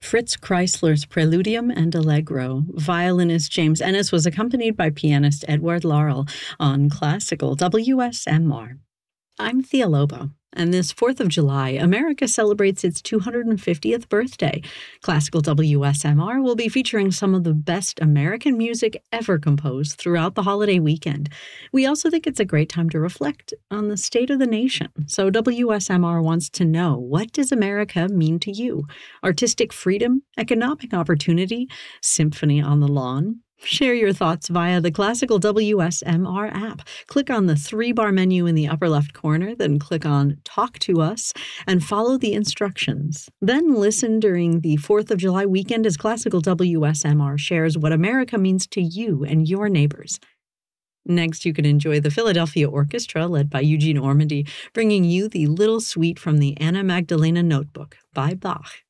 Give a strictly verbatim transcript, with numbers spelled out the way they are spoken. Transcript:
Fritz Kreisler's Preludium and Allegro. Violinist James Ennis was accompanied by pianist Edward Laurel on classical W S M R. I'm Thea Lobo, and this fourth of July, America celebrates its two hundred fiftieth birthday. Classical W S M R will be featuring some of the best American music ever composed throughout the holiday weekend. We also think it's a great time to reflect on the state of the nation. So W S M R wants to know, what does America mean to you? Artistic freedom, economic opportunity, symphony on the lawn? Share your thoughts via the Classical W S M R app. Click on the three-bar menu in the upper left corner, then click on Talk to Us, and follow the instructions. Then listen during the fourth of July weekend as Classical W S M R shares what America means to you and your neighbors. Next, you can enjoy the Philadelphia Orchestra, led by Eugene Ormandy, bringing you the Little Suite from the Anna Magdalena Notebook by Bach.